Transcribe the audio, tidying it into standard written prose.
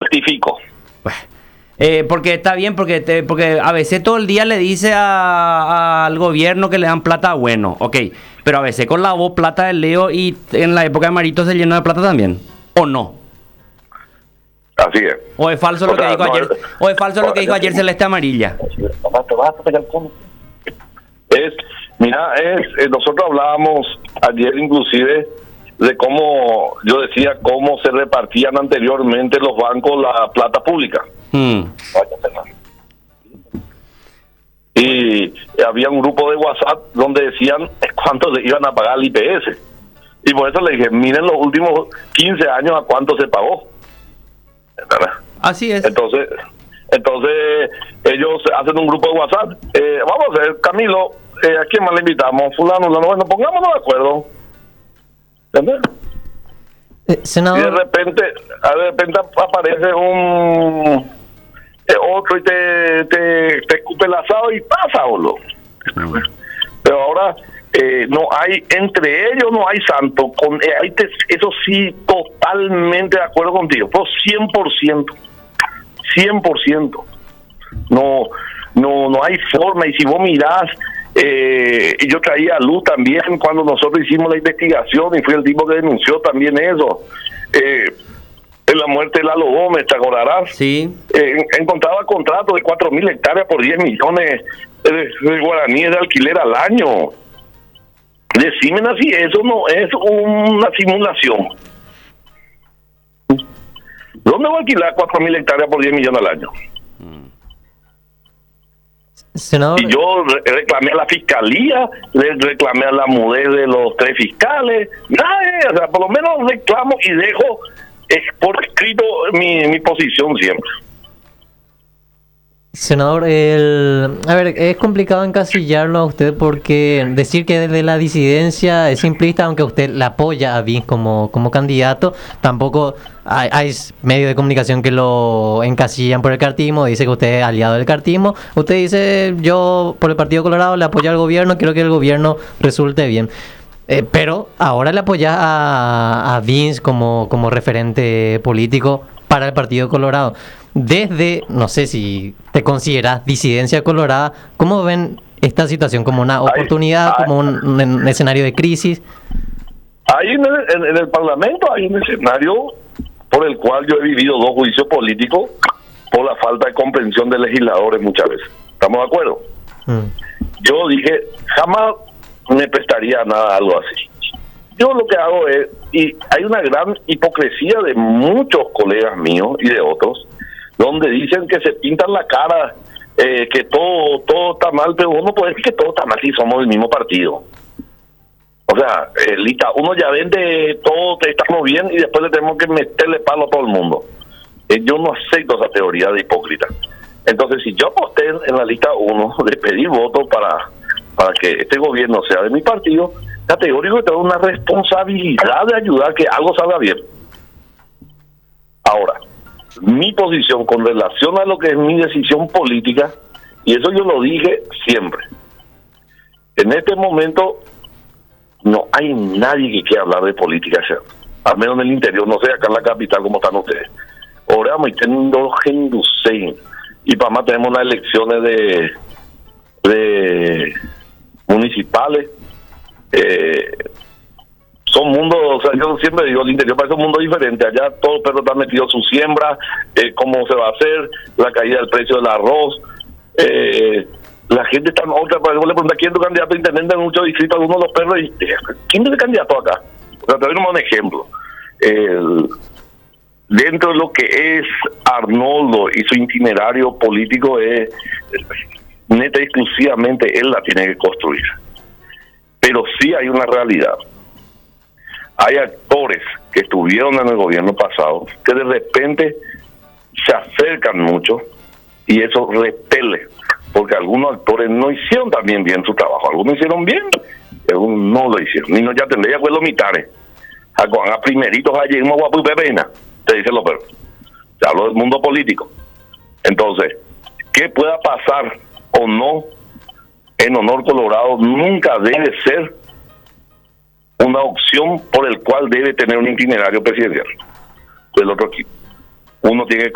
rectifico. Porque está bien, porque a veces todo el día le dice al gobierno que le dan plata, bueno, ok, pero a veces con la voz plata de Leo y en la época de Marito se llenó de plata también, ¿o no? Así es. ¿O es falso lo que dijo ayer? ¿O es falso lo que dijo ayer Celeste Amarilla? Nosotros hablábamos ayer inclusive de cómo, yo decía, cómo se repartían anteriormente los bancos la plata pública. Y había un grupo de WhatsApp donde decían cuánto le iban a pagar al IPS. Y por eso le dije, miren los últimos 15 años a cuánto se pagó. ¿Verdad? Así es. Entonces ellos hacen un grupo de WhatsApp. Vamos a ver, Camilo, ¿a quién más le invitamos? Fulano, bueno, pongámonos de acuerdo. ¿Entendés? Senador... Y de repente aparece otro y te escupe el asado y pasa, boludo. Pero ahora no hay, entre ellos no hay santo. Eso sí, totalmente de acuerdo contigo, pero 100%. No hay forma. Y si vos mirás, y yo traía a luz también cuando nosotros hicimos la investigación y fui el tipo que denunció también eso, en la muerte de Lalo Gómez, ¿te acordarás? Sí. Encontraba contratos de 4.000 hectáreas por 10 millones de guaraníes de alquiler al año. Decime si eso no es una simulación. ¿Dónde voy a alquilar 4.000 hectáreas por 10 millones al año? Senador... Y yo reclamé a la fiscalía, le reclamé a la mujer de los 3 fiscales, nada, o sea, por lo menos reclamo y dejo por escrito mi posición siempre. Senador, a ver, es complicado encasillarlo a usted porque decir que desde la disidencia es simplista, aunque usted la apoya a Vins como candidato, tampoco hay medios de comunicación que lo encasillan por el cartismo, dice que usted es aliado del cartismo, usted dice yo por el Partido Colorado le apoyo al gobierno, quiero que el gobierno resulte bien. Pero ahora le apoya a Vins como referente político para el Partido Colorado. Desde, no sé si te consideras disidencia colorada, ¿cómo ven esta situación? ¿Como una oportunidad, como un escenario de crisis? Ahí en el Parlamento hay un escenario por el cual yo he vivido 2 juicios políticos por la falta de comprensión de legisladores muchas veces. ¿Estamos de acuerdo? Yo dije, jamás me prestaría nada a algo así. Yo lo que hago es, y hay una gran hipocresía de muchos colegas míos y de otros, donde dicen que se pintan la cara, que todo está mal, pero uno puede decir que todo está mal si somos del mismo partido. O sea, lista, uno ya vende todo, estamos bien, y después le tenemos que meterle palo a todo el mundo. Yo no acepto esa teoría de hipócrita. Entonces, si yo aposté en la lista 1 de pedir votos para que este gobierno sea de mi partido, categórico que tengo una responsabilidad de ayudar a que algo salga bien. Ahora, mi posición con relación a lo que es mi decisión política, y eso yo lo dije siempre, en este momento no hay nadie que quiera hablar de política, al menos en el interior, no sé acá en la capital cómo están ustedes. Ahora me teniendo gente y para más tenemos unas elecciones de municipales. Son mundos, o sea, yo siempre digo, el interior parece un mundo diferente. Allá todos los perros están metidos en su siembra, cómo se va a hacer, la caída del precio del arroz. La gente está en otra, por ejemplo, le pregunta quién es tu candidato a intendente en muchos distritos, algunos de los perros, y ¿quién es el candidato acá? O sea, te doy un ejemplo. Dentro de lo que es Arnoldo y su itinerario político, es neta exclusivamente él la tiene que construir. Pero sí hay una realidad. Hay actores que estuvieron en el gobierno pasado que de repente se acercan mucho y eso repele, porque algunos actores no hicieron también bien su trabajo. Algunos hicieron bien, algunos no lo hicieron. Ni no ya tendría acuerdo mitades. A primeritos ayer mismo guapo y pepena, te dicen los perros. Te hablo del mundo político. Entonces, ¿qué pueda pasar o no en Honor Colorado? Nunca debe ser una opción por el cual debe tener un itinerario presidencial del otro equipo. Uno tiene que